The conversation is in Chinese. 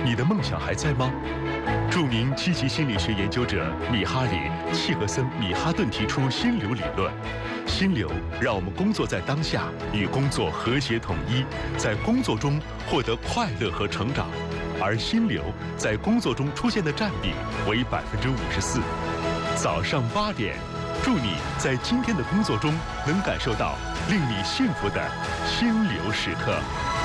你的梦想还在吗？著名积极心理学研究者米哈里·契格森·米哈顿提出心流理论。心流让我们工作在当下，与工作和谐统一，在工作中获得快乐和成长。而心流在工作中出现的占比为54%。早上8点，祝你在今天的工作中能感受到令你幸福的心流时刻。